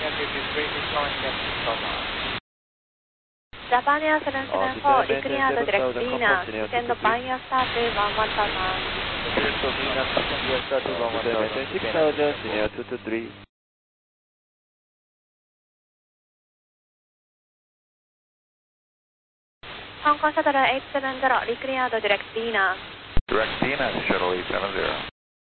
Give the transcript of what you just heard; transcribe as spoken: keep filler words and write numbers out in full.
Japan Air seven seven four, declared direct Venus, descend Pioneer Star to one one thousand. six thousand, Senior two two three. Hong Kong Shuttle eight seven zero, declared direct Venus. Direct Venus, Shuttle eight seven zero.